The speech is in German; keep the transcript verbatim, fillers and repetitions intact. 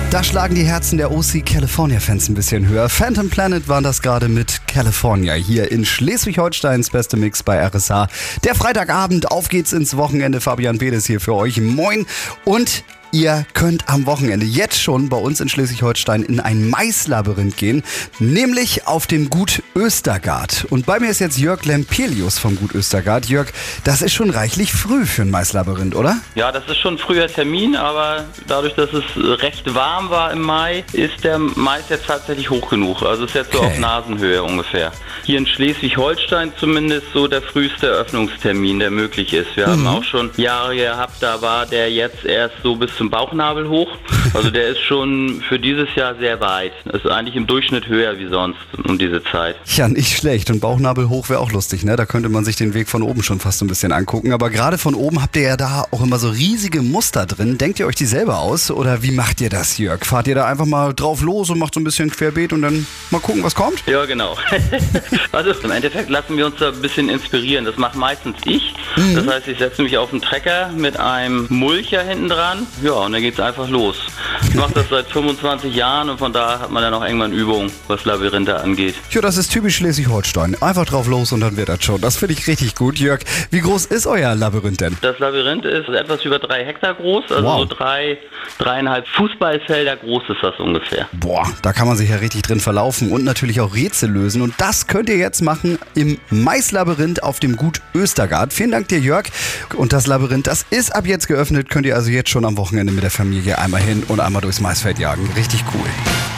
Da schlagen die Herzen der O C California-Fans ein bisschen höher. Phantom Planet waren das gerade mit California hier in Schleswig-Holsteins beste Mix bei R S H. Der Freitagabend, auf geht's ins Wochenende. Fabian Bedes hier für euch. Moin. Und ihr könnt am Wochenende jetzt schon bei uns in Schleswig-Holstein in ein Maislabyrinth gehen, nämlich auf dem Gut Östergard. Und bei mir ist jetzt Jörg Lempelius vom Gut Östergard. Jörg, das ist schon reichlich früh für ein Maislabyrinth, oder? Ja, das ist schon ein früher Termin, aber dadurch, dass es recht warm war im Mai, ist der Mais jetzt tatsächlich hoch genug. Also ist jetzt so Okay. auf Nasenhöhe ungefähr. Hier in Schleswig-Holstein zumindest so der früheste Eröffnungstermin, der möglich ist. Wir haben auch schon Jahre gehabt, da war der jetzt erst so bis zum Bauchnabel hoch. Also der ist schon für dieses Jahr sehr weit. Das ist eigentlich im Durchschnitt höher wie sonst um diese Zeit. Ja, nicht schlecht. Und Bauchnabel hoch wäre auch lustig, ne? Da könnte man sich den Weg von oben schon fast so ein bisschen angucken. Aber gerade von oben habt ihr ja da auch immer so riesige Muster drin. Denkt ihr euch die selber aus? Oder wie macht ihr das, Jörg? Fahrt ihr da einfach mal drauf los und macht so ein bisschen querbeet und dann mal gucken, was kommt? Ja, genau. Also im Endeffekt lassen wir uns da ein bisschen inspirieren. Das mache meistens ich. Das heißt, ich setze mich auf den Trecker mit einem Mulcher hinten dran. Ja, und dann geht's einfach los. Ich mache das seit fünfundzwanzig Jahren und von da hat man dann auch irgendwann Übung, was Labyrinthe angeht. Ja, das ist typisch Schleswig-Holstein. Einfach drauf los und dann wird das schon. Das finde ich richtig gut, Jörg. Wie groß ist euer Labyrinth denn? Das Labyrinth ist etwas über drei Hektar groß, also Wow. so drei, dreieinhalb Fußballfelder groß ist das ungefähr. Boah, da kann man sich ja richtig drin verlaufen und natürlich auch Rätsel lösen. Und das könnt ihr jetzt machen im Maislabyrinth auf dem Gut Östergard. Vielen Dank dir, Jörg. Und das Labyrinth, das ist ab jetzt geöffnet. Könnt ihr also jetzt schon am Wochenende mit der Familie einmal hin und einmal durchs Maisfeld jagen. Richtig cool.